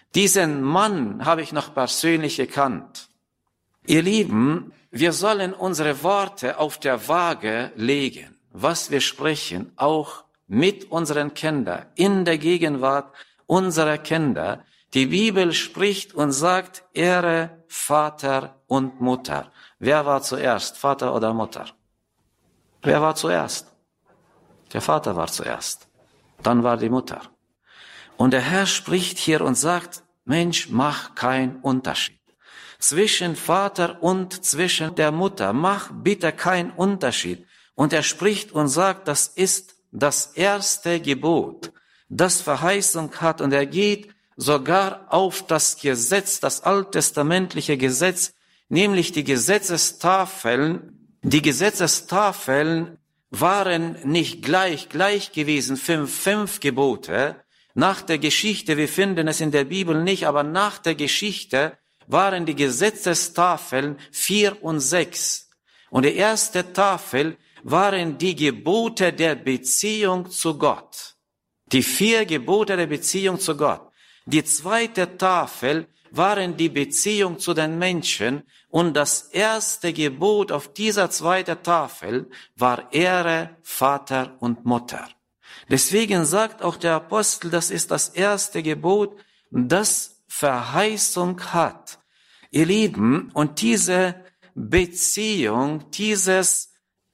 Diesen Mann habe ich noch persönlich gekannt. Ihr Lieben, wir sollen unsere Worte auf der Waage legen, was wir sprechen, auch mit unseren Kindern, in der Gegenwart unserer Kinder. Die Bibel spricht und sagt, ehre Vater und Mutter. Wer war zuerst, Vater oder Mutter? Wer war zuerst? Der Vater war zuerst. Dann war die Mutter. Und der Herr spricht hier und sagt, Mensch, mach keinen Unterschied zwischen Vater und zwischen der Mutter. Mach bitte keinen Unterschied. Und er spricht und sagt, das ist das erste Gebot, das Verheißung hat. Und er geht sogar auf das Gesetz, das alttestamentliche Gesetz, nämlich die Gesetzestafeln. Die Gesetzestafeln waren nicht gleich gewesen, fünf Gebote. Nach der Geschichte, wir finden es in der Bibel nicht, aber nach der Geschichte waren die Gesetzestafeln 4 und 6. Und die erste Tafel waren die Gebote der Beziehung zu Gott. Die 4 Gebote der Beziehung zu Gott. Die zweite Tafel waren die Beziehung zu den Menschen. Und das erste Gebot auf dieser zweiten Tafel war Ehre Vater und Mutter. Deswegen sagt auch der Apostel, das ist das erste Gebot, das Verheißung hat. Ihr Lieben, und diese Beziehung, dieses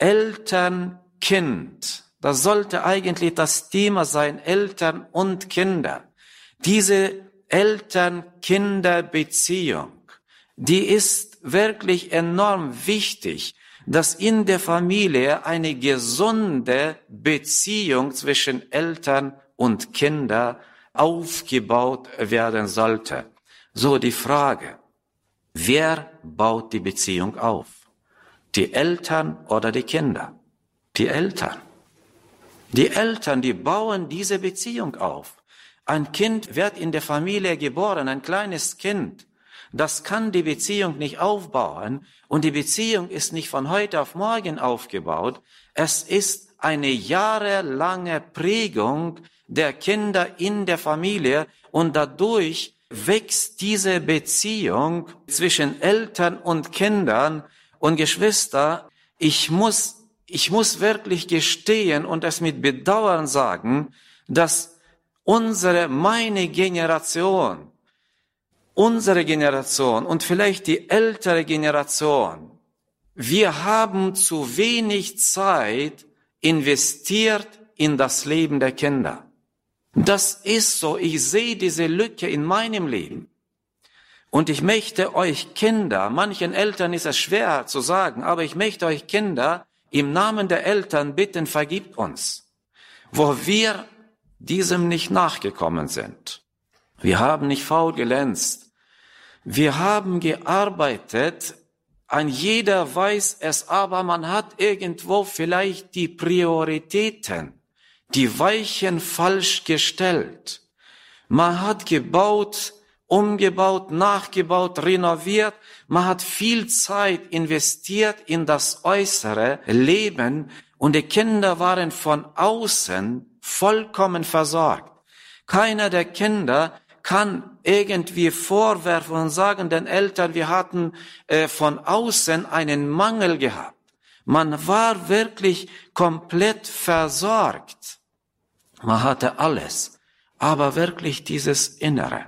Eltern-Kind, das sollte eigentlich das Thema sein, Eltern und Kinder. Diese Eltern-Kinder-Beziehung, die ist wirklich enorm wichtig, dass in der Familie eine gesunde Beziehung zwischen Eltern und Kindern aufgebaut werden sollte. So die Frage, wer baut die Beziehung auf? Die Eltern oder die Kinder? Die Eltern. Die Eltern, die bauen diese Beziehung auf. Ein Kind wird in der Familie geboren, ein kleines Kind. Das kann die Beziehung nicht aufbauen und die Beziehung ist nicht von heute auf morgen aufgebaut. Es ist eine jahrelange Prägung der Kinder in der Familie und dadurch wächst diese Beziehung zwischen Eltern und Kindern und Geschwister. Ich muss wirklich gestehen und es mit Bedauern sagen, dass meine Generation und vielleicht die ältere Generation, wir haben zu wenig Zeit investiert in das Leben der Kinder. Das ist so, ich sehe diese Lücke in meinem Leben. Und ich möchte euch Kinder, manchen Eltern ist es schwer zu sagen, aber ich möchte euch Kinder im Namen der Eltern bitten, vergibt uns, wo wir diesem nicht nachgekommen sind. Wir haben nicht faul glänzt. Wir haben gearbeitet, ein jeder weiß es, aber man hat irgendwo vielleicht die Prioritäten, die Weichen falsch gestellt. Man hat gebaut, umgebaut, nachgebaut, renoviert. Man hat viel Zeit investiert in das äußere Leben und die Kinder waren von außen vollkommen versorgt. Keiner der Kinder kann irgendwie vorwerfen und sagen den Eltern, wir hatten von außen einen Mangel gehabt. Man war wirklich komplett versorgt. Man hatte alles, aber wirklich dieses Innere,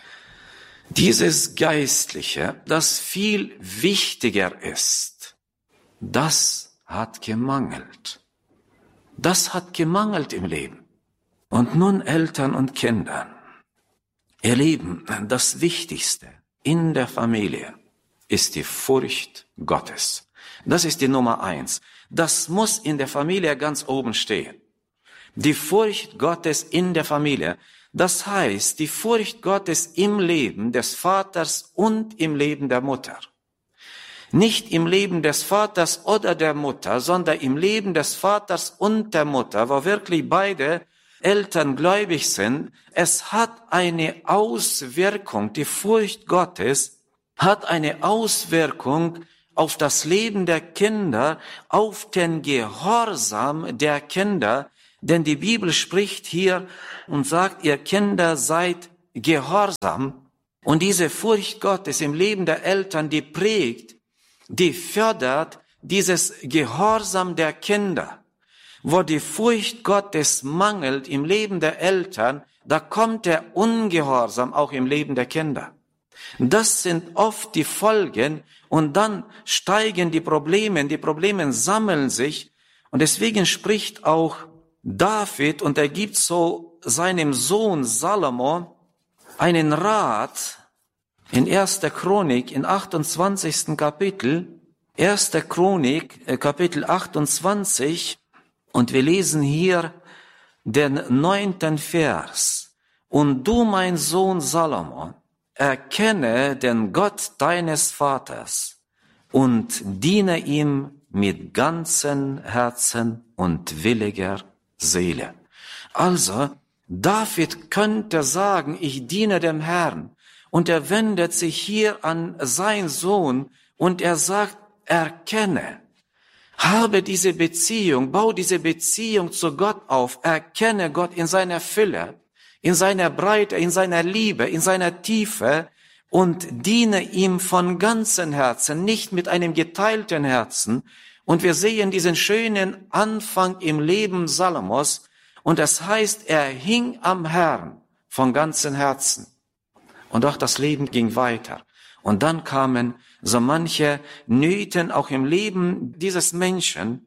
dieses Geistliche, das viel wichtiger ist, das hat gemangelt. Das hat gemangelt im Leben. Und nun Eltern und Kindern. Ihr Lieben, das Wichtigste in der Familie ist die Furcht Gottes. Das ist die Nummer 1. Das muss in der Familie ganz oben stehen. Die Furcht Gottes in der Familie. Das heißt, die Furcht Gottes im Leben des Vaters und im Leben der Mutter. Nicht im Leben des Vaters oder der Mutter, sondern im Leben des Vaters und der Mutter, wo wirklich beide Eltern gläubig sind. Es hat eine Auswirkung, die Furcht Gottes hat eine Auswirkung auf das Leben der Kinder, auf den Gehorsam der Kinder, denn die Bibel spricht hier und sagt, ihr Kinder seid Gehorsam und diese Furcht Gottes im Leben der Eltern, die prägt, die fördert dieses Gehorsam der Kinder. Wo die Furcht Gottes mangelt im Leben der Eltern, da kommt der Ungehorsam auch im Leben der Kinder. Das sind oft die Folgen und dann steigen die Probleme sammeln sich und deswegen spricht auch David und er gibt so seinem Sohn Salomo einen Rat in 1. Chronik, in 28. Kapitel, 1. Chronik, Kapitel 28, und wir lesen hier den 9. Vers. Und du, mein Sohn Salomo, erkenne den Gott deines Vaters und diene ihm mit ganzem Herzen und williger Seele. Also, David könnte sagen, ich diene dem Herrn. Und er wendet sich hier an seinen Sohn und er sagt, erkenne. Habe diese Beziehung, bau diese Beziehung zu Gott auf, erkenne Gott in seiner Fülle, in seiner Breite, in seiner Liebe, in seiner Tiefe und diene ihm von ganzem Herzen, nicht mit einem geteilten Herzen. Und wir sehen diesen schönen Anfang im Leben Salomos und das heißt, er hing am Herrn von ganzem Herzen. Und auch das Leben ging weiter. Und dann kamen so manche Nöten auch im Leben dieses Menschen.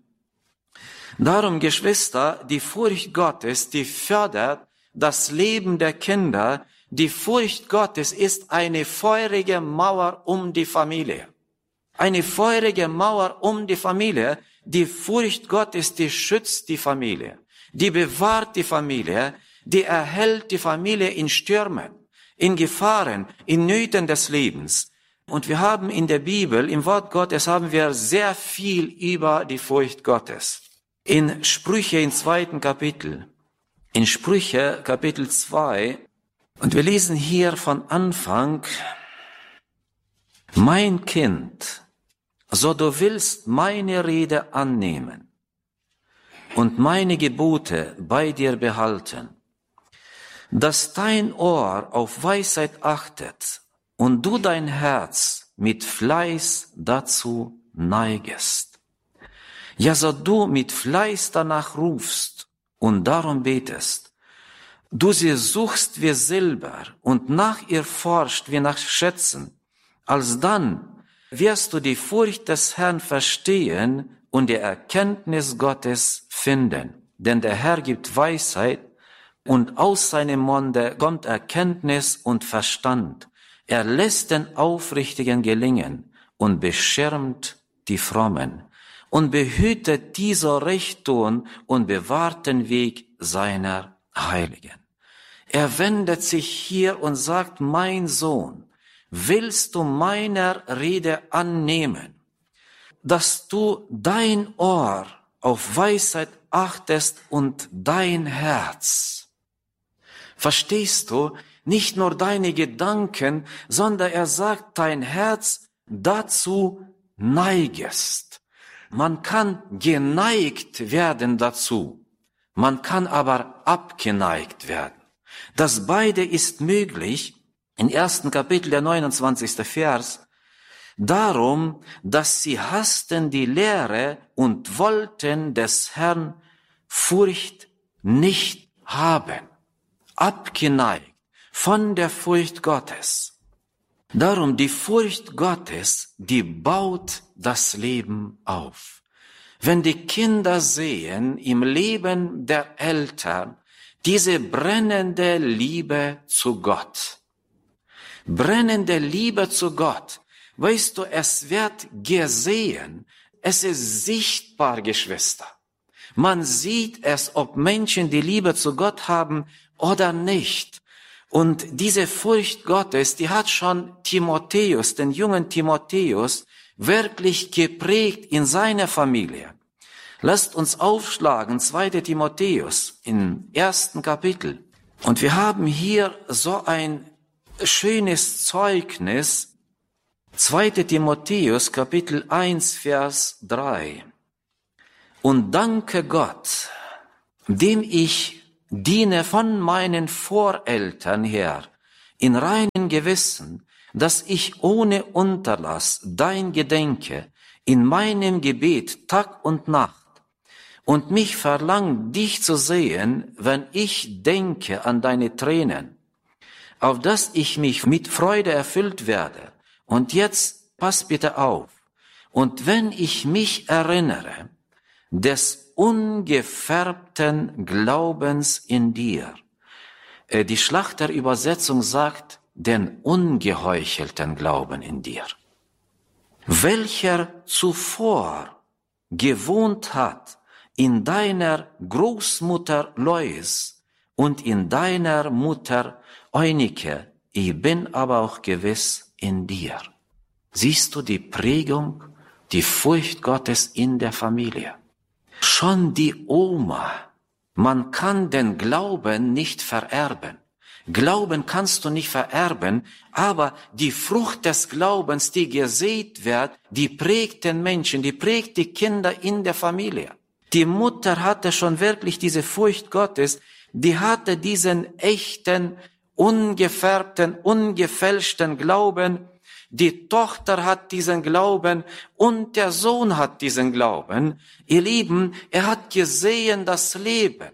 Darum, Geschwister, die Furcht Gottes, die fördert das Leben der Kinder. Die Furcht Gottes ist eine feurige Mauer um die Familie. Eine feurige Mauer um die Familie. Die Furcht Gottes, die schützt die Familie. Die bewahrt die Familie. Die erhält die Familie in Stürmen, in Gefahren, in Nöten des Lebens. Und wir haben in der Bibel, im Wort Gottes, haben wir sehr viel über die Furcht Gottes. In Sprüche, im 2. Kapitel, in Sprüche, Kapitel 2, und wir lesen hier von Anfang, mein Kind, so du willst meine Rede annehmen und meine Gebote bei dir behalten, dass dein Ohr auf Weisheit achtet und du dein Herz mit Fleiß dazu neigest. Ja, so du mit Fleiß danach rufst und darum betest, du sie suchst wie Silber und nach ihr forscht wie nach Schätzen, alsdann wirst du die Furcht des Herrn verstehen und die Erkenntnis Gottes finden. Denn der Herr gibt Weisheit und aus seinem Munde kommt Erkenntnis und Verstand. Er lässt den Aufrichtigen gelingen und beschirmt die Frommen und behütet die so recht tun und bewahrt den Weg seiner Heiligen. Er wendet sich hier und sagt, mein Sohn, willst du meiner Rede annehmen, dass du dein Ohr auf Weisheit achtest und dein Herz? Verstehst du? Nicht nur deine Gedanken, sondern er sagt, dein Herz dazu neigest. Man kann geneigt werden dazu, man kann aber abgeneigt werden. Das beide ist möglich. Im 1. Kapitel, der 29. Vers, darum, dass sie hassten die Lehre und wollten des Herrn Furcht nicht haben. Abgeneigt von der Furcht Gottes. Darum, die Furcht Gottes, die baut das Leben auf. Wenn die Kinder sehen im Leben der Eltern diese brennende Liebe zu Gott, brennende Liebe zu Gott, weißt du, es wird gesehen, es ist sichtbar, Geschwister. Man sieht es, ob Menschen die Liebe zu Gott haben oder nicht. Und diese Furcht Gottes, die hat schon Timotheus, den jungen Timotheus, wirklich geprägt in seiner Familie. Lasst uns aufschlagen, 2. Timotheus im 1. Kapitel. Und wir haben hier so ein schönes Zeugnis, 2. Timotheus, Kapitel 1, Vers 3. Und danke Gott, dem ich diene von meinen Voreltern her, in reinem Gewissen, dass ich ohne Unterlass dein gedenke, in meinem Gebet Tag und Nacht, und mich verlangt, dich zu sehen, wenn ich denke an deine Tränen, auf dass ich mich mit Freude erfüllt werde. Und jetzt pass bitte auf. Und wenn ich mich erinnere, des ungefärbten Glaubens in dir. Die Schlachterübersetzung sagt, den ungeheuchelten Glauben in dir, welcher zuvor gewohnt hat in deiner Großmutter Lois und in deiner Mutter Eunike, ich bin aber auch gewiss in dir. Siehst du die Prägung, die Furcht Gottes in der Familie? Schon die Oma, man kann den Glauben nicht vererben. Glauben kannst du nicht vererben, aber die Frucht des Glaubens, die gesät wird, die prägt den Menschen, die prägt die Kinder in der Familie. Die Mutter hatte schon wirklich diese Furcht Gottes, die hatte diesen echten, ungefärbten, ungefälschten Glauben. Die Tochter hat diesen Glauben und der Sohn hat diesen Glauben. Ihr Lieben, er hat gesehen das Leben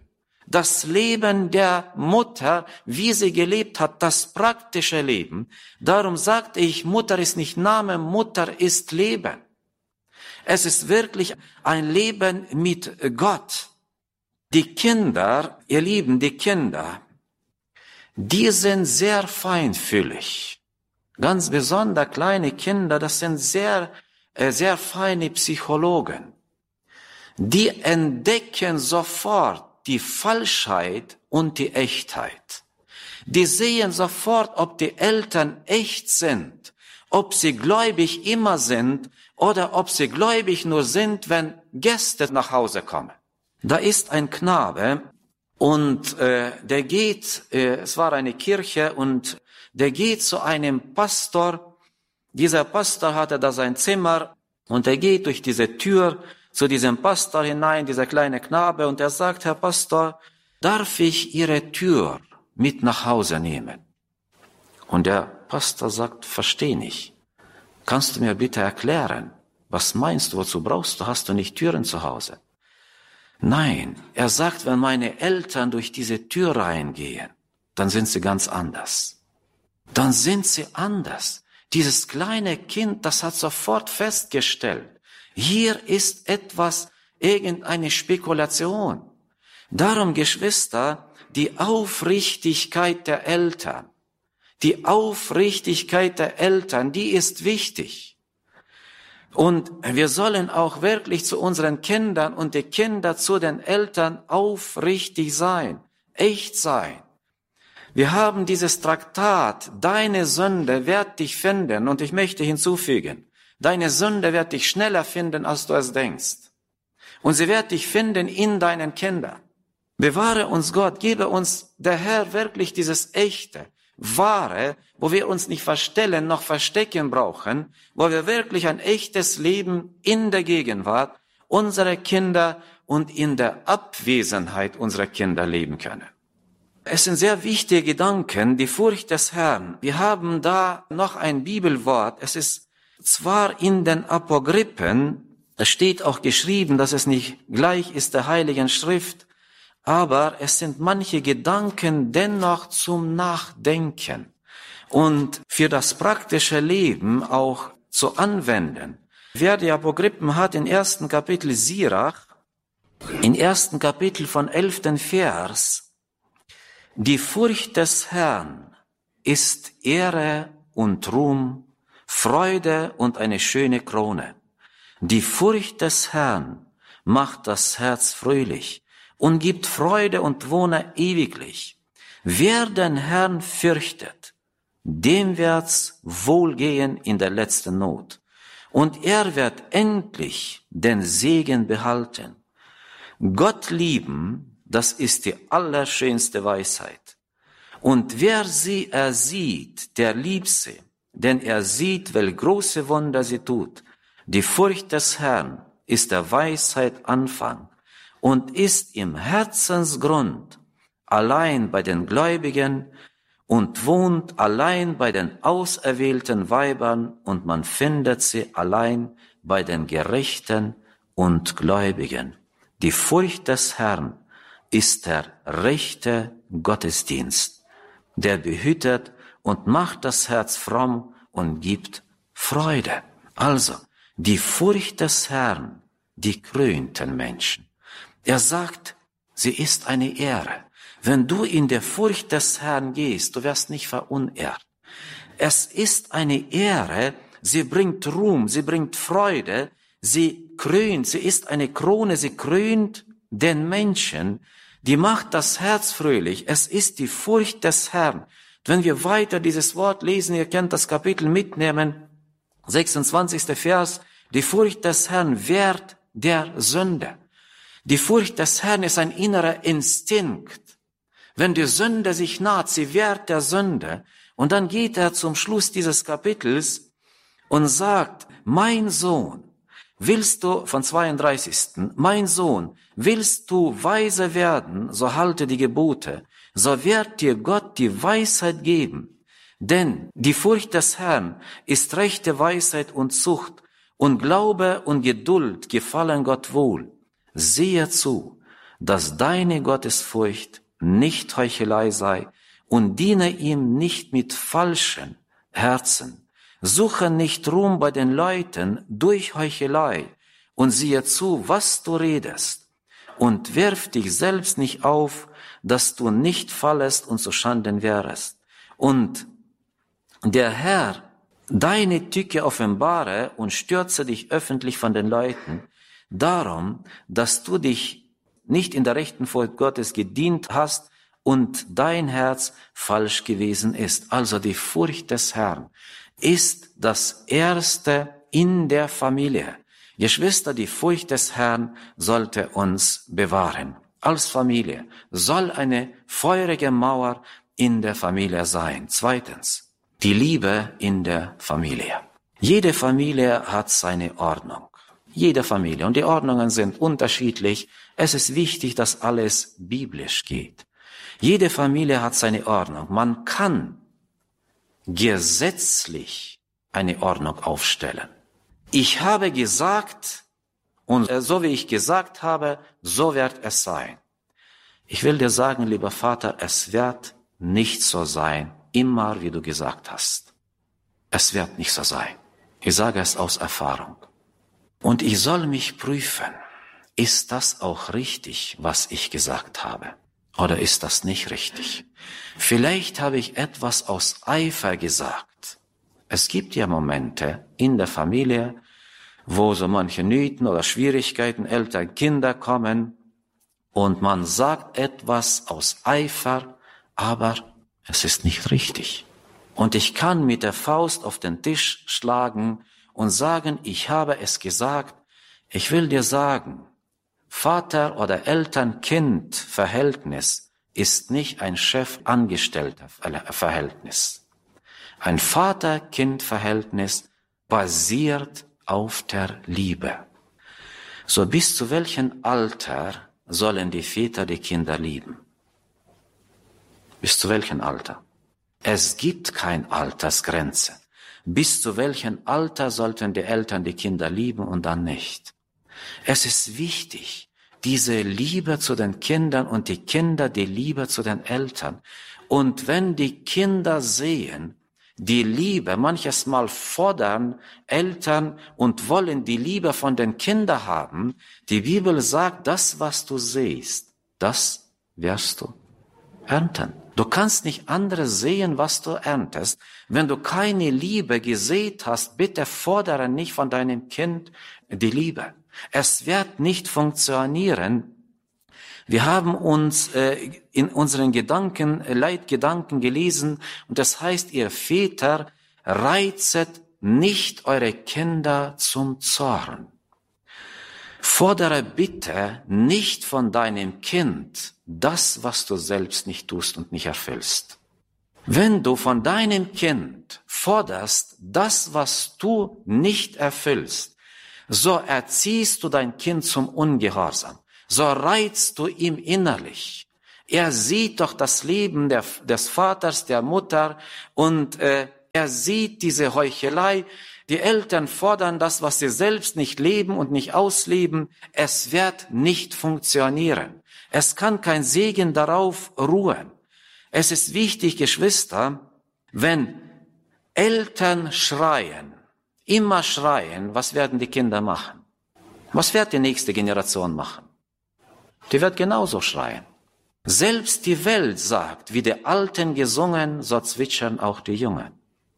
der Mutter, wie sie gelebt hat, das praktische Leben. Darum sagte ich, Mutter ist nicht Name, Mutter ist Leben. Es ist wirklich ein Leben mit Gott. Die Kinder, ihr Lieben, die Kinder, die sind sehr feinfühlig. Ganz besonders kleine Kinder, das sind sehr feine Psychologen. Die entdecken sofort die Falschheit und die Echtheit. Die sehen sofort, ob die Eltern echt sind, ob sie gläubig immer sind oder ob sie gläubig nur sind, wenn Gäste nach Hause kommen. Da ist ein Knabe und der geht, es war eine Kirche und der geht zu einem Pastor. Dieser Pastor hatte da sein Zimmer und er geht durch diese Tür zu diesem Pastor hinein, dieser kleine Knabe, und er sagt, Herr Pastor, darf ich Ihre Tür mit nach Hause nehmen? Und der Pastor sagt, versteh nicht. Kannst du mir bitte erklären, was meinst du, wozu brauchst du, hast du nicht Türen zu Hause? Nein, er sagt, wenn meine Eltern durch diese Tür reingehen, dann sind sie ganz anders. Dann sind sie anders. Dieses kleine Kind, das hat sofort festgestellt, hier ist etwas, irgendeine Spekulation. Darum, Geschwister, die Aufrichtigkeit der Eltern, die ist wichtig. Und wir sollen auch wirklich zu unseren Kindern und die Kinder zu den Eltern aufrichtig sein, echt sein. Wir haben dieses Traktat, deine Sünde wird dich finden, und ich möchte hinzufügen, deine Sünde wird dich schneller finden, als du es denkst. Und sie wird dich finden in deinen Kindern. Bewahre uns Gott, gebe uns der Herr wirklich dieses echte, wahre, wo wir uns nicht verstellen noch verstecken brauchen, wo wir wirklich ein echtes Leben in der Gegenwart unserer Kinder und in der Abwesenheit unserer Kinder leben können. Es sind sehr wichtige Gedanken, die Furcht des Herrn. Wir haben da noch ein Bibelwort. Es ist zwar in den Apokryphen, es steht auch geschrieben, dass es nicht gleich ist der Heiligen Schrift, aber es sind manche Gedanken dennoch zum Nachdenken und für das praktische Leben auch zu anwenden. Wer die Apokryphen hat, in 1. Kapitel Sirach, in 1. Kapitel von 11. Vers, die Furcht des Herrn ist Ehre und Ruhm, Freude und eine schöne Krone. Die Furcht des Herrn macht das Herz fröhlich und gibt Freude und wohne ewiglich. Wer den Herrn fürchtet, dem wird's wohlgehen in der letzten Not. Und er wird endlich den Segen behalten. Gott lieben, das ist die allerschönste Weisheit. Und wer sie ersieht, der liebt sie. Denn er sieht, welche große Wunder sie tut. Die Furcht des Herrn ist der Weisheit Anfang und ist im Herzensgrund allein bei den Gläubigen und wohnt allein bei den auserwählten Weibern und man findet sie allein bei den Gerechten und Gläubigen. Die Furcht des Herrn ist der rechte Gottesdienst, der behütet und macht das Herz fromm und gibt Freude. Also, die Furcht des Herrn, die krönt den Menschen. Er sagt, sie ist eine Ehre. Wenn du in der Furcht des Herrn gehst, du wirst nicht verunehrt. Es ist eine Ehre, sie bringt Ruhm, sie bringt Freude, sie krönt, sie ist eine Krone, sie krönt den Menschen, die macht das Herz fröhlich. Es ist die Furcht des Herrn. Wenn wir weiter dieses Wort lesen, ihr könnt das Kapitel mitnehmen, 26. Vers, die Furcht des Herrn wehrt der Sünde. Die Furcht des Herrn ist ein innerer Instinkt. Wenn die Sünde sich naht, sie wehrt der Sünde. Und dann geht er zum Schluss dieses Kapitels und sagt, mein Sohn, willst du, von 32. Mein Sohn, willst du weise werden, so halte die Gebote, so wird dir Gott die Weisheit geben. Denn die Furcht des Herrn ist rechte Weisheit und Zucht, und Glaube und Geduld gefallen Gott wohl. Siehe zu, dass deine Gottesfurcht nicht Heuchelei sei und diene ihm nicht mit falschen Herzen. Suche nicht Ruhm bei den Leuten durch Heuchelei und siehe zu, was du redest. Und werf dich selbst nicht auf, dass du nicht fallest und zu Schanden wärest. Und der Herr deine Tücke offenbare und stürze dich öffentlich von den Leuten, darum, dass du dich nicht in der rechten Furcht Gottes gedient hast und dein Herz falsch gewesen ist. Also die Furcht des Herrn ist das Erste in der Familie. Geschwister, die Furcht des Herrn sollte uns bewahren. Als Familie soll eine feurige Mauer in der Familie sein. Zweitens, die Liebe in der Familie. Jede Familie hat seine Ordnung. Jede Familie. Und die Ordnungen sind unterschiedlich. Es ist wichtig, dass alles biblisch geht. Jede Familie hat seine Ordnung. Man kann gesetzlich eine Ordnung aufstellen. Ich habe gesagt, und so wie ich gesagt habe, so wird es sein. Ich will dir sagen, lieber Vater, es wird nicht so sein, immer wie du gesagt hast. Es wird nicht so sein. Ich sage es aus Erfahrung. Und ich soll mich prüfen, ist das auch richtig, was ich gesagt habe? Oder ist das nicht richtig? Vielleicht habe ich etwas aus Eifer gesagt. Es gibt ja Momente in der Familie, wo so manche Nöten oder Schwierigkeiten älterer Kinder kommen und man sagt etwas aus Eifer, aber es ist nicht richtig. Und ich kann mit der Faust auf den Tisch schlagen und sagen, ich habe es gesagt. Ich will dir sagen, Vater- oder Eltern-Kind-Verhältnis ist nicht ein Chef-Angestellter-Verhältnis. Ein Vater-Kind-Verhältnis basiert auf der Liebe. So bis zu welchem Alter sollen die Väter die Kinder lieben? Bis zu welchem Alter? Es gibt keine Altersgrenze. Bis zu welchem Alter sollten die Eltern die Kinder lieben und dann nicht? Es ist wichtig, diese Liebe zu den Kindern und die Kinder die Liebe zu den Eltern. Und wenn die Kinder sehen, die Liebe, manches Mal fordern Eltern und wollen die Liebe von den Kindern haben, die Bibel sagt, das, was du siehst, das wirst du ernten. Du kannst nicht anderes sehen, was du erntest. Wenn du keine Liebe gesät hast, bitte fordere nicht von deinem Kind die Liebe. Es wird nicht funktionieren. Wir haben uns in unseren Leitgedanken gelesen und das heißt, ihr Väter, reizet nicht eure Kinder zum Zorn. Fordere bitte nicht von deinem Kind das, was du selbst nicht tust und nicht erfüllst. Wenn du von deinem Kind forderst das, was du nicht erfüllst, so erziehst du dein Kind zum Ungehorsam. So reizt du ihm innerlich. Er sieht doch das Leben des Vaters, der Mutter und er sieht diese Heuchelei. Die Eltern fordern das, was sie selbst nicht leben und nicht ausleben. Es wird nicht funktionieren. Es kann kein Segen darauf ruhen. Es ist wichtig, Geschwister, wenn Eltern schreien, immer schreien, was werden die Kinder machen? Was wird die nächste Generation machen? Die wird genauso schreien. Selbst die Welt sagt, wie die Alten gesungen, so zwitschern auch die Jungen.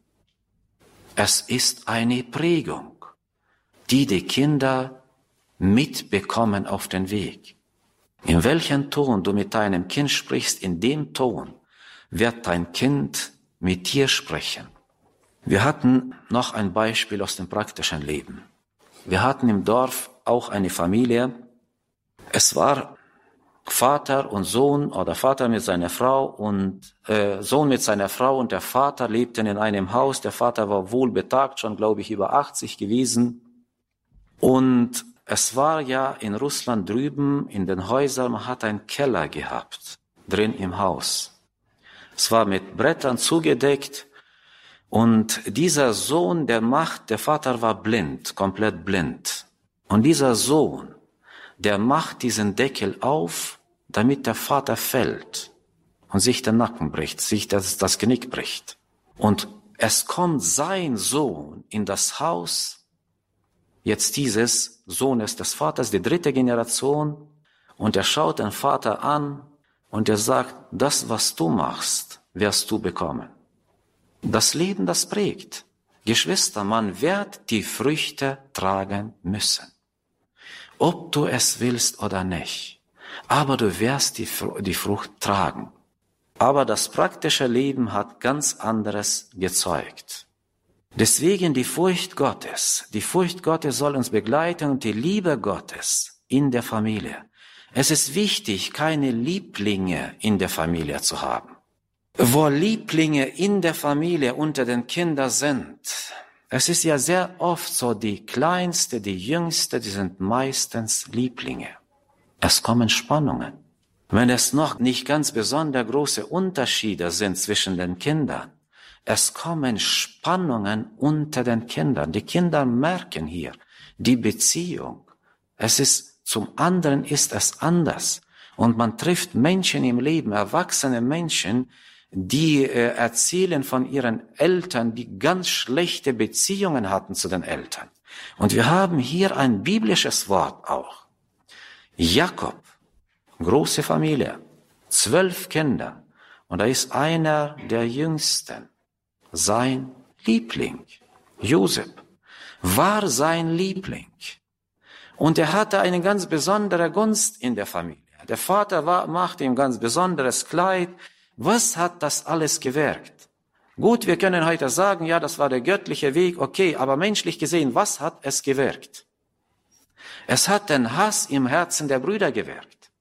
Es ist eine Prägung, die die Kinder mitbekommen auf den Weg. In welchem Ton du mit deinem Kind sprichst, in dem Ton wird dein Kind mit dir sprechen. Wir hatten noch ein Beispiel aus dem praktischen Leben. Wir hatten im Dorf auch eine Familie. Es war Vater und Sohn oder Vater mit seiner Frau und Sohn mit seiner Frau und der Vater lebten in einem Haus. Der Vater war wohlbetagt, schon glaube ich über 80 gewesen. Und es war ja in Russland drüben in den Häusern, man hat einen Keller gehabt, drin im Haus. Es war mit Brettern zugedeckt und dieser Sohn, der Vater war blind, komplett blind. Und dieser Sohn, der macht diesen Deckel auf, damit der Vater fällt und sich den Nacken bricht, sich das Genick bricht. Und es kommt sein Sohn in das Haus, jetzt dieses Sohnes des Vaters, die 3. Generation, und er schaut den Vater an und er sagt, das, was du machst, wirst du bekommen. Das Leben, das prägt. Geschwister, man wird die Früchte tragen müssen. Ob du es willst oder nicht. Aber du wirst die Frucht tragen. Aber das praktische Leben hat ganz anderes gezeugt. Deswegen die Furcht Gottes. Die Furcht Gottes soll uns begleiten und die Liebe Gottes in der Familie. Es ist wichtig, keine Lieblinge in der Familie zu haben. Wo Lieblinge in der Familie unter den Kindern sind, es ist ja sehr oft so, die Kleinste, die Jüngste, die sind meistens Lieblinge. Es kommen Spannungen. Wenn es noch nicht ganz besonders große Unterschiede sind zwischen den Kindern, es kommen Spannungen unter den Kindern. Die Kinder merken hier die Beziehung. Zum anderen ist es anders. Und man trifft Menschen im Leben, erwachsene Menschen, die erzählen von ihren Eltern, die ganz schlechte Beziehungen hatten zu den Eltern. Und wir haben hier ein biblisches Wort auch. Jakob, große Familie, 12 Kinder. Und da ist einer der Jüngsten, sein Liebling, Josef, war sein Liebling. Und er hatte eine ganz besondere Gunst in der Familie. Der Vater machte ihm ganz besonderes Kleid. Was hat das alles gewirkt? Gut, wir können heute sagen, ja, das war der göttliche Weg, okay, aber menschlich gesehen, was hat es gewirkt? Es hat den Hass im Herzen der Brüder gewirkt.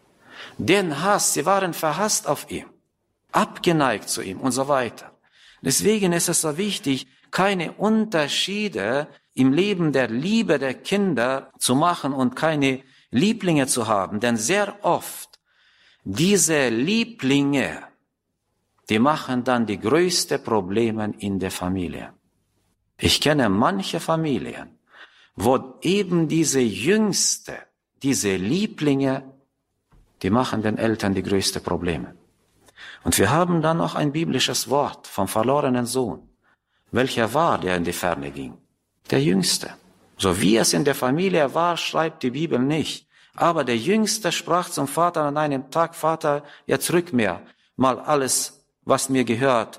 Den Hass, sie waren verhasst auf ihm, abgeneigt zu ihm und so weiter. Deswegen ist es so wichtig, keine Unterschiede im Leben der Liebe der Kinder zu machen und keine Lieblinge zu haben. Denn sehr oft, diese Lieblinge, die machen dann die größten Probleme in der Familie. Ich kenne manche Familien, wo eben diese Jüngste, diese Lieblinge, die machen den Eltern die größten Probleme. Und wir haben dann noch ein biblisches Wort vom verlorenen Sohn. Welcher war, der in die Ferne ging? Der Jüngste. So wie es in der Familie war, schreibt die Bibel nicht. Aber der Jüngste sprach zum Vater an einem Tag, Vater, jetzt rück mir mal alles, was mir gehört,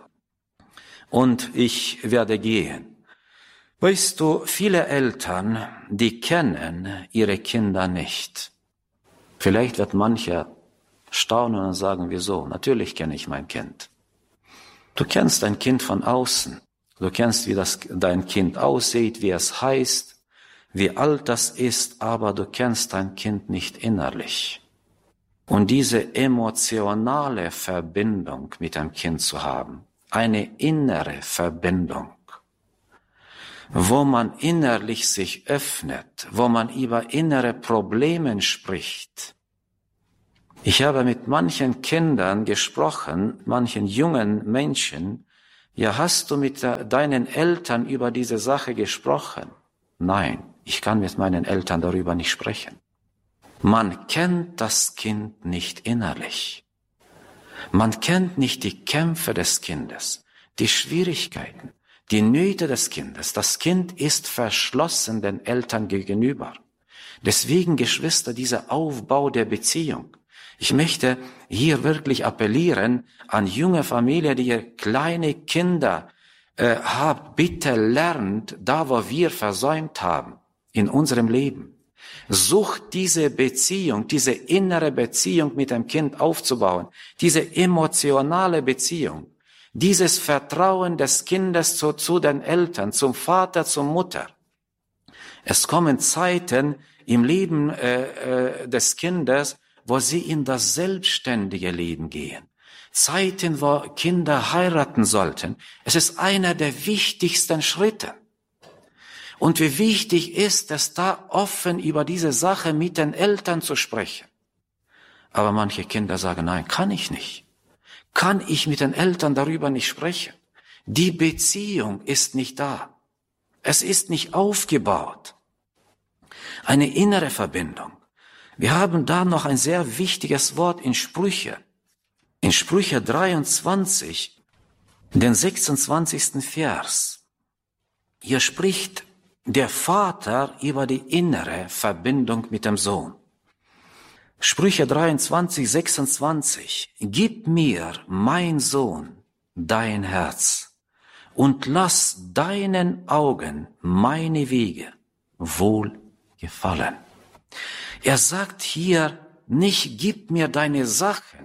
und ich werde gehen. Weißt du, viele Eltern, die kennen ihre Kinder nicht. Vielleicht wird mancher staunen und sagen, wieso? Natürlich kenne ich mein Kind. Du kennst dein Kind von außen. Du kennst, wie dein Kind aussieht, wie es heißt, wie alt das ist, aber du kennst dein Kind nicht innerlich. Und diese emotionale Verbindung mit dem Kind zu haben, eine innere Verbindung, wo man innerlich sich öffnet, wo man über innere Probleme spricht, Ich habe mit manchen Kindern gesprochen, manchen jungen Menschen. Ja, hast du mit deinen Eltern über diese Sache gesprochen? Nein, ich kann mit meinen Eltern darüber nicht sprechen. Man kennt das Kind nicht innerlich. Man kennt nicht die Kämpfe des Kindes, die Schwierigkeiten, die Nöte des Kindes. Das Kind ist verschlossen den Eltern gegenüber. Deswegen, Geschwister, dieser Aufbau der Beziehung. Ich möchte hier wirklich appellieren an junge Familien, die ihr kleine Kinder habt. Bitte lernt da, wo wir versäumt haben in unserem Leben. Sucht diese Beziehung, diese innere Beziehung mit dem Kind aufzubauen, diese emotionale Beziehung, dieses Vertrauen des Kindes zu den Eltern, zum Vater, zur Mutter. Es kommen Zeiten im Leben des Kindes, wo sie in das selbstständige Leben gehen. Zeiten, wo Kinder heiraten sollten. Es ist einer der wichtigsten Schritte. Und wie wichtig ist es, da offen über diese Sache mit den Eltern zu sprechen. Aber manche Kinder sagen, nein, kann ich nicht. Kann ich mit den Eltern darüber nicht sprechen? Die Beziehung ist nicht da. Es ist nicht aufgebaut. Eine innere Verbindung. Wir haben da noch ein sehr wichtiges Wort in Sprüche. In Sprüche 23, den 26. Vers. Hier spricht der Vater über die innere Verbindung mit dem Sohn. Sprüche 23, 26. Gib mir, mein Sohn, dein Herz und lass deinen Augen meine Wege wohl gefallen. Er sagt hier nicht, gib mir deine Sachen,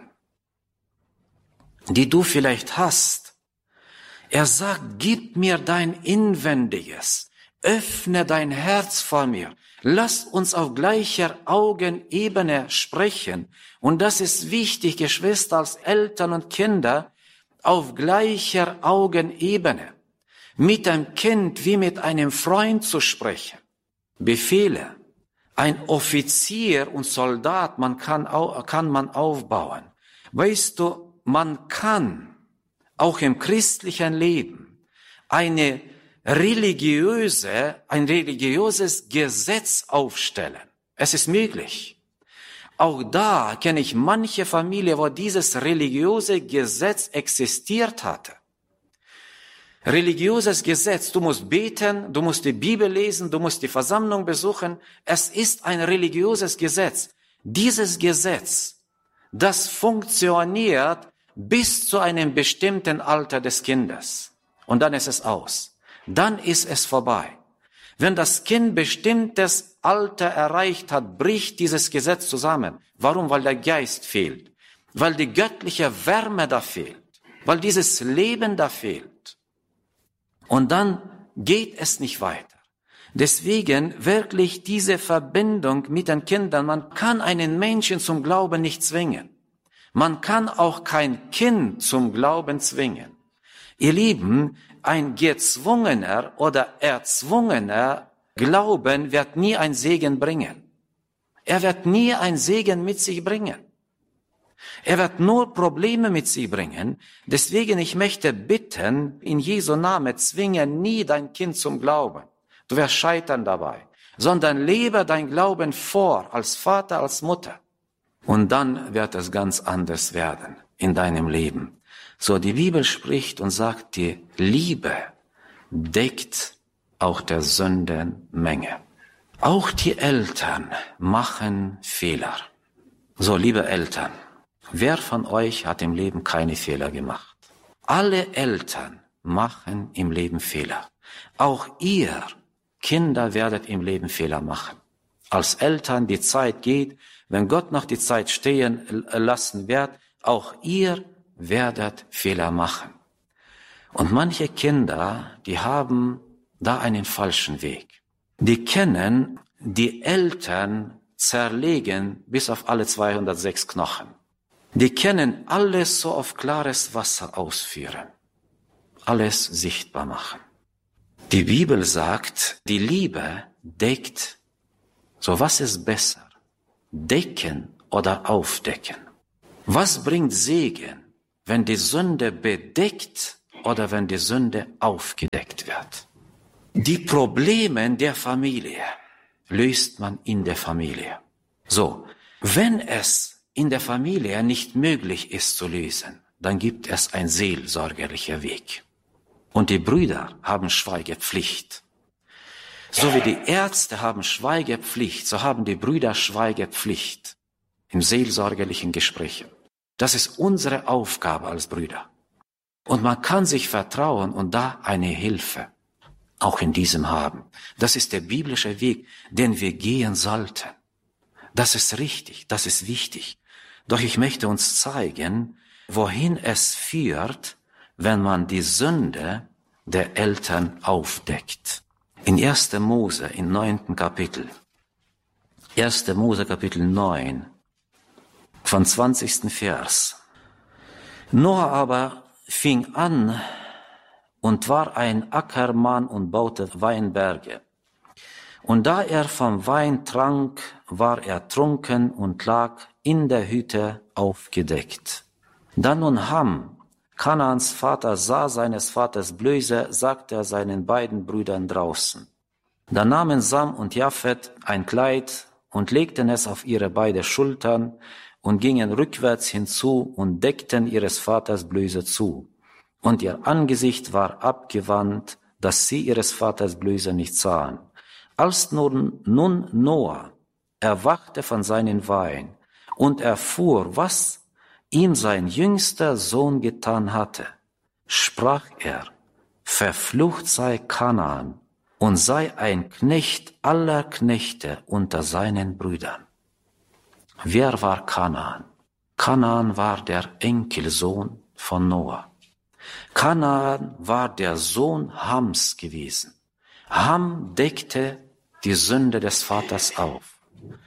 die du vielleicht hast. Er sagt, gib mir dein Inwendiges. Öffne dein Herz vor mir. Lass uns auf gleicher Augenebene sprechen. Und das ist wichtig, Geschwister, als Eltern und Kinder, auf gleicher Augenebene. Mit einem Kind wie mit einem Freund zu sprechen. Befehle. Ein Offizier und Soldat, kann man aufbauen. Weißt du, man kann auch im christlichen Leben ein religiöses Gesetz aufstellen. Es ist möglich. Auch da kenne ich manche Familie, wo dieses religiöse Gesetz existiert hatte. Religiöses Gesetz, du musst beten, du musst die Bibel lesen, du musst die Versammlung besuchen. Es ist ein religiöses Gesetz. Dieses Gesetz, das funktioniert bis zu einem bestimmten Alter des Kindes. Und dann ist es aus. Dann ist es vorbei. Wenn das Kind bestimmtes Alter erreicht hat, bricht dieses Gesetz zusammen. Warum? Weil der Geist fehlt. Weil die göttliche Wärme da fehlt. Weil dieses Leben da fehlt. Und dann geht es nicht weiter. Deswegen wirklich diese Verbindung mit den Kindern. Man kann einen Menschen zum Glauben nicht zwingen. Man kann auch kein Kind zum Glauben zwingen. Ihr Lieben, ein gezwungener oder erzwungener Glauben wird nie ein Segen bringen. Er wird nie ein Segen mit sich bringen. Er wird nur Probleme mit sich bringen. Deswegen, ich möchte bitten, in Jesu Namen, zwinge nie dein Kind zum Glauben. Du wirst scheitern dabei. Sondern lebe dein Glauben vor, als Vater, als Mutter. Und dann wird es ganz anders werden in deinem Leben. So, die Bibel spricht und sagt, die Liebe deckt auch der Sündenmenge. Auch die Eltern machen Fehler. So, liebe Eltern, wer von euch hat im Leben keine Fehler gemacht? Alle Eltern machen im Leben Fehler. Auch ihr, Kinder, werdet im Leben Fehler machen. Als Eltern, die Zeit geht, wenn Gott noch die Zeit stehen lassen wird, auch ihr werdet Fehler machen. Und manche Kinder, die haben da einen falschen Weg. Die kennen, die Eltern zerlegen bis auf alle 206 Knochen. Die können alles so auf klares Wasser ausführen. Alles sichtbar machen. Die Bibel sagt, die Liebe deckt. So, was ist besser? Decken oder aufdecken? Was bringt Segen, wenn die Sünde bedeckt oder wenn die Sünde aufgedeckt wird? Die Probleme der Familie löst man in der Familie. So, wenn es in der Familie nicht möglich ist zu lösen, dann gibt es einen seelsorgerlichen Weg. Und die Brüder haben Schweigepflicht. So wie die Ärzte haben Schweigepflicht, so haben die Brüder Schweigepflicht im seelsorgerlichen Gespräch. Das ist unsere Aufgabe als Brüder. Und man kann sich vertrauen und da eine Hilfe auch in diesem haben. Das ist der biblische Weg, den wir gehen sollten. Das ist richtig, das ist wichtig. Doch ich möchte uns zeigen, wohin es führt, wenn man die Sünde der Eltern aufdeckt. In 1. Mose, im 9. Kapitel. 1. Mose, Kapitel 9, von 20. Vers. Noah aber fing an und war ein Ackermann und baute Weinberge. Und da er vom Wein trank, war er trunken und lag in der Hütte aufgedeckt. Da nun Ham, Kanaans Vater, sah seines Vaters Blöße, sagte er seinen beiden Brüdern draußen. Da nahmen Sam und Japhet ein Kleid und legten es auf ihre beiden Schultern und gingen rückwärts hinzu und deckten ihres Vaters Blöße zu. Und ihr Angesicht war abgewandt, dass sie ihres Vaters Blöße nicht sahen. Als nun Noah erwachte von seinem Wein und erfuhr, was ihm sein jüngster Sohn getan hatte, sprach er, verflucht sei Kanaan und sei ein Knecht aller Knechte unter seinen Brüdern. Wer war Kanaan? Kanaan war der Enkelsohn von Noah. Kanaan war der Sohn Hams gewesen. Ham deckte die Sünde des Vaters auf.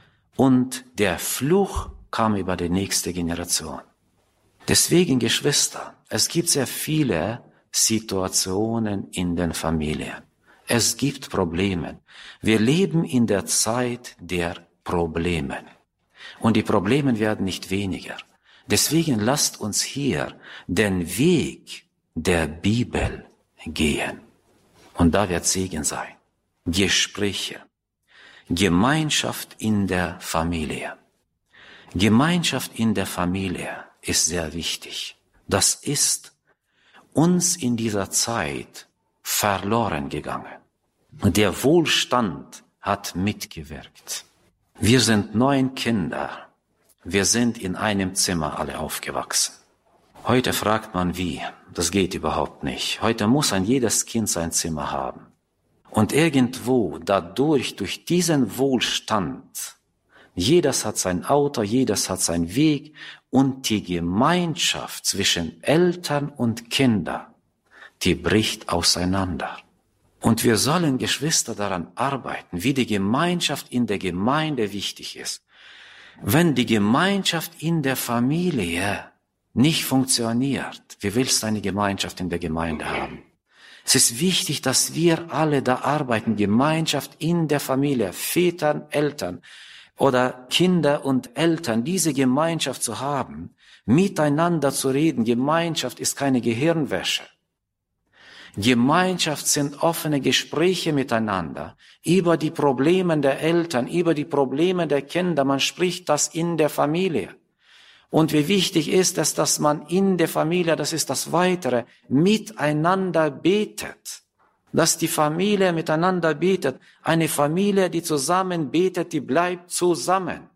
Und der Fluch kam über die nächste Generation. Deswegen, Geschwister, es gibt sehr viele Situationen in den Familien. Es gibt Probleme. Wir leben in der Zeit der Probleme. Und die Probleme werden nicht weniger. Deswegen lasst uns hier den Weg der Bibel gehen. Und da wird Segen sein. Gespräche. Gemeinschaft in der Familie. Gemeinschaft in der Familie ist sehr wichtig. Das ist uns in dieser Zeit verloren gegangen. Der Wohlstand hat mitgewirkt. Wir sind 9 Kinder. Wir sind in einem Zimmer alle aufgewachsen. Heute fragt man wie. Das geht überhaupt nicht. Heute muss jedes Kind sein Zimmer haben. Und irgendwo dadurch, durch diesen Wohlstand, jedes hat sein Auto, jedes hat seinen Weg und die Gemeinschaft zwischen Eltern und Kindern, die bricht auseinander. Und wir sollen, Geschwister, daran arbeiten, wie die Gemeinschaft in der Gemeinde wichtig ist. Wenn die Gemeinschaft in der Familie nicht funktioniert, wie willst du eine Gemeinschaft in der Gemeinde haben? Es ist wichtig, dass wir alle da arbeiten, Gemeinschaft in der Familie, Vätern, Eltern oder Kinder und Eltern, diese Gemeinschaft zu haben, miteinander zu reden. Gemeinschaft ist keine Gehirnwäsche. Gemeinschaft sind offene Gespräche miteinander über die Probleme der Eltern, über die Probleme der Kinder. Man spricht das in der Familie. Und wie wichtig ist es, dass man in der Familie, das ist das Weitere, miteinander betet. Dass die Familie miteinander betet. Eine Familie, die zusammen betet, die bleibt zusammen.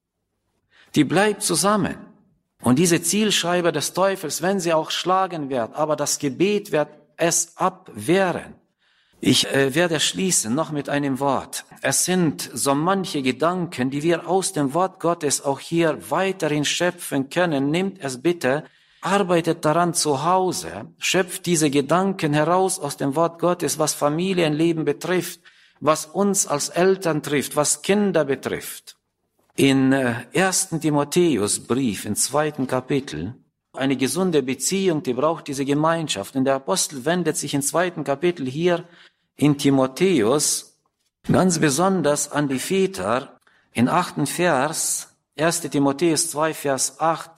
Die bleibt zusammen. Und diese Zielscheibe des Teufels, wenn sie auch schlagen wird, aber das Gebet wird es abwehren. Ich werde schließen noch mit einem Wort. Es sind so manche Gedanken, die wir aus dem Wort Gottes auch hier weiterhin schöpfen können. Nehmt es bitte, arbeitet daran zu Hause, schöpft diese Gedanken heraus aus dem Wort Gottes, was Familienleben betrifft, was uns als Eltern trifft, was Kinder betrifft. In 1. Timotheusbrief, im 2. Kapitel, eine gesunde Beziehung, die braucht diese Gemeinschaft. Und der Apostel wendet sich im 2. Kapitel hier in Timotheus ganz besonders an die Väter. In 8. Vers, 1. Timotheus 2, Vers 8,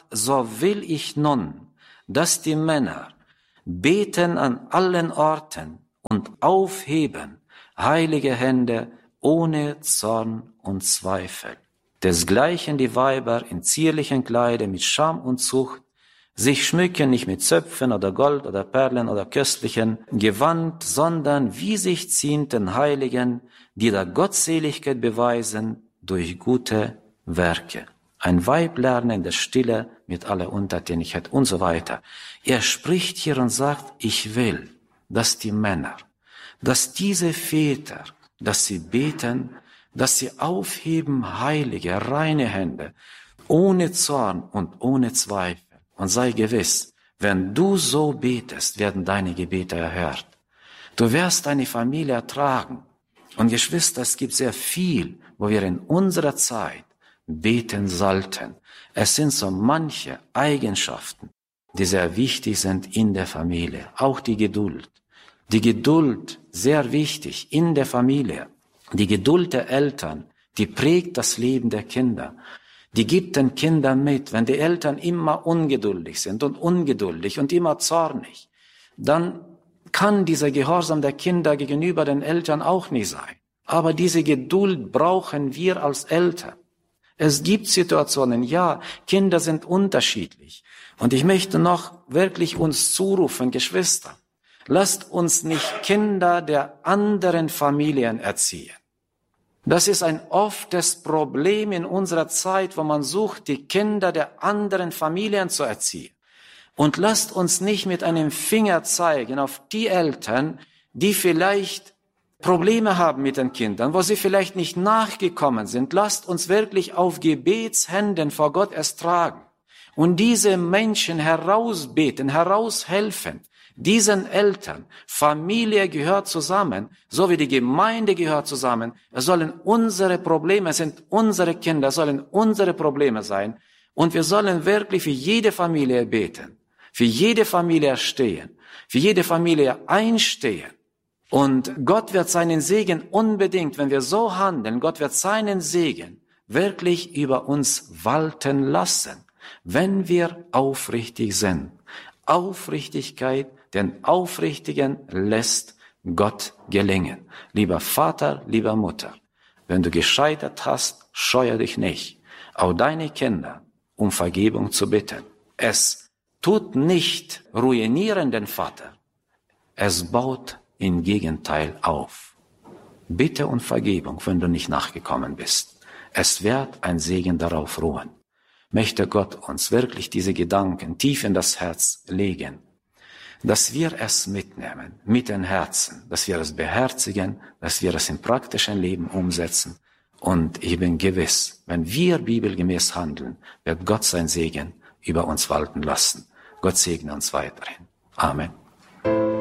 so will ich nun, dass die Männer beten an allen Orten und aufheben heilige Hände ohne Zorn und Zweifel. Desgleichen die Weiber in zierlichen Kleidern mit Scham und Zucht sich schmücken nicht mit Zöpfen oder Gold oder Perlen oder köstlichen Gewand, sondern wie sich ziehenden Heiligen, die der Gottseligkeit beweisen durch gute Werke. Ein Weib lernen in der Stille mit aller Untertänigkeit und so weiter. Er spricht hier und sagt, ich will, dass die Männer, dass diese Väter, dass sie beten, dass sie aufheben heilige, reine Hände, ohne Zorn und ohne Zweifel. Und sei gewiss, wenn du so betest, werden deine Gebete erhört. Du wirst deine Familie ertragen. Und Geschwister, es gibt sehr viel, wo wir in unserer Zeit beten sollten. Es sind so manche Eigenschaften, die sehr wichtig sind in der Familie. Auch die Geduld. Die Geduld, sehr wichtig in der Familie. Die Geduld der Eltern, die prägt das Leben der Kinder. Die gibt den Kindern mit, wenn die Eltern immer ungeduldig sind und ungeduldig und immer zornig, dann kann dieser Gehorsam der Kinder gegenüber den Eltern auch nicht sein. Aber diese Geduld brauchen wir als Eltern. Es gibt Situationen, ja, Kinder sind unterschiedlich. Und ich möchte noch wirklich uns zurufen, Geschwister, lasst uns nicht Kinder der anderen Familien erziehen. Das ist ein oftes Problem in unserer Zeit, wo man sucht, die Kinder der anderen Familien zu erziehen. Und lasst uns nicht mit einem Finger zeigen auf die Eltern, die vielleicht Probleme haben mit den Kindern, wo sie vielleicht nicht nachgekommen sind. Lasst uns wirklich auf Gebetshänden vor Gott ertragen und diese Menschen herausbeten, heraushelfen. Diesen Eltern, Familie gehört zusammen, so wie die Gemeinde gehört zusammen. Es sollen unsere Probleme, sind unsere Kinder, sollen unsere Probleme sein. Und wir sollen wirklich für jede Familie beten, für jede Familie stehen, für jede Familie einstehen. Und Gott wird seinen Segen unbedingt, wenn wir so handeln, Gott wird seinen Segen wirklich über uns walten lassen, wenn wir aufrichtig sind. Aufrichtigkeit, den Aufrichtigen lässt Gott gelingen. Lieber Vater, lieber Mutter, wenn du gescheitert hast, scheue dich nicht, auch deine Kinder um Vergebung zu bitten. Es tut nicht ruinieren den Vater, es baut im Gegenteil auf. Bitte um Vergebung, wenn du nicht nachgekommen bist. Es wird ein Segen darauf ruhen. Möchte Gott uns wirklich diese Gedanken tief in das Herz legen, dass wir es mitnehmen, mit den Herzen, dass wir es beherzigen, dass wir es im praktischen Leben umsetzen. Und ich bin gewiss, wenn wir bibelgemäß handeln, wird Gott sein Segen über uns walten lassen. Gott segne uns weiterhin. Amen.